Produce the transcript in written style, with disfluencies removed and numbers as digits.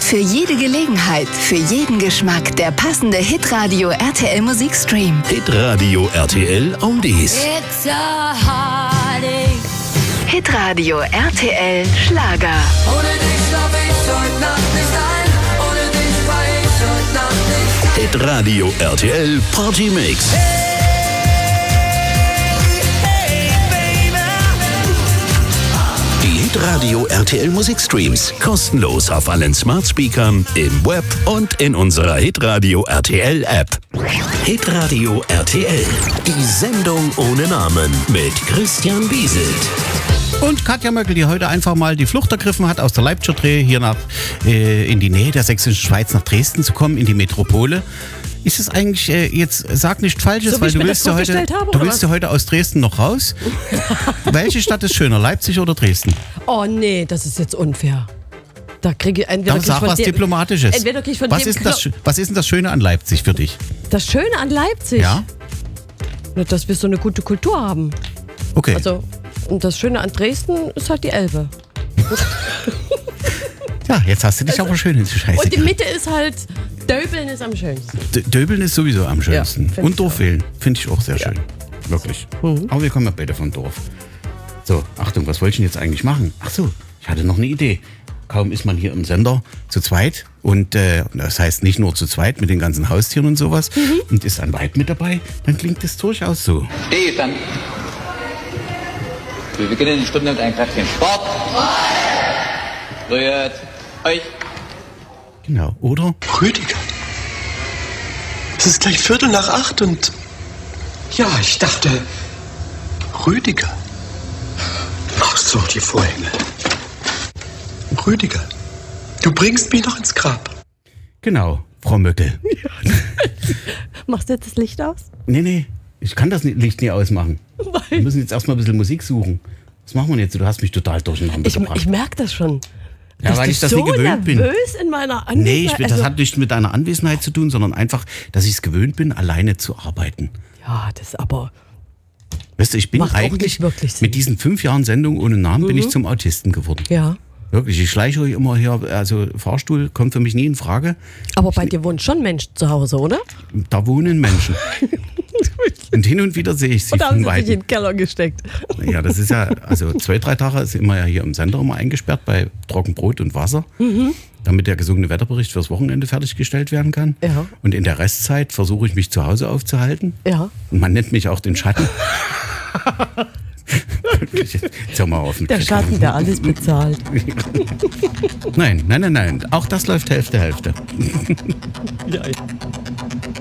Für jede Gelegenheit, für jeden Geschmack der passende Hitradio RTL Musikstream. Hitradio RTL Oldies. It's a heartache. Hitradio RTL Schlager. Ohne dich schlaf ich heute Nacht nicht ein. Ohne dich war ich heute Nacht nicht. Hitradio RTL Partymix. Die Hitradio RTL Musikstreams kostenlos auf allen Smart Speakern, im Web und in unserer Hitradio RTL App. Hitradio RTL, die Sendung ohne Namen mit Christian Bieselt. Und Katja Möckel, die heute einfach mal die Flucht ergriffen hat, aus der Leipziger Dreh hier in die Nähe der sächsischen Schweiz nach Dresden zu kommen, in die Metropole. Ist es eigentlich, jetzt sag nicht Falsches, so, weil du willst ja heute aus Dresden noch raus. Welche Stadt ist schöner, Leipzig oder Dresden? Oh nee, das ist jetzt unfair. Da kriege ich entweder. Dann sag was Diplomatisches. Entweder krieg ich von was ist denn das Schöne an Leipzig für dich? Das Schöne an Leipzig? Ja. Dass wir so eine gute Kultur haben. Okay. Also, und das Schöne an Dresden ist halt die Elbe. Ja, jetzt hast du dich aber schön ins Scheiße. Und die Mitte ist halt, Döbeln ist am schönsten. Döbeln ist sowieso am schönsten. Ja, und Dorfwählen finde ich auch sehr schön. Wirklich. Aber wir kommen ja beide vom Dorf. So, Achtung, was wollte ich denn jetzt eigentlich machen? Ach so, ich hatte noch eine Idee. Kaum ist man hier im Sender zu zweit und das heißt nicht nur zu zweit mit den ganzen Haustieren und sowas und ist ein Weib mit dabei, dann klingt das durchaus so. Steht dann. Wir beginnen die Stunde mit einem kräftigen Sport. Rührt euch. Genau, oder? Rüdiger. Es ist gleich 7:45 und... Ja, ich dachte... Rüdiger. Ach so, die Vorhänge. Rüdiger, du bringst mich noch ins Grab. Genau, Frau Möckel. Machst du jetzt das Licht aus? Nee, ich kann das Licht nie ausmachen. Wir müssen jetzt erstmal ein bisschen Musik suchen. Was machen wir jetzt? Du hast mich total durcheinander gebracht. Ich merke das schon. Ja, weil ich das so nie gewöhnt bin. nervös in meiner Anwesenheit. Nee, das hat nichts mit deiner Anwesenheit zu tun, sondern einfach, dass ich es gewöhnt bin, alleine zu arbeiten. Ja, das aber... Weißt du, ich bin Macht auch eigentlich nicht wirklich Sinn. mit diesen 5 Jahren Sendung ohne Namen bin ich zum Autisten geworden. Ja. Wirklich, ich schleiche euch immer hier, also Fahrstuhl kommt für mich nie in Frage. Aber bei dir wohnen schon Menschen zu Hause, oder? Da wohnen Menschen. Und hin und wieder sehe ich sie Oder haben von sie dich in Weitem. den Keller gesteckt? Ja, das ist ja, also 2-3 Tage sind wir ja hier im Sender immer eingesperrt bei Trockenbrot und Wasser, damit der gesungene Wetterbericht fürs Wochenende fertiggestellt werden kann. Ja. Und in der Restzeit versuche ich mich zu Hause aufzuhalten. Ja. Und man nennt mich auch den Schatten. Jetzt hör mal auf mit Der Schatten, der alles bezahlt. Nein. Auch das läuft Hälfte. Ja.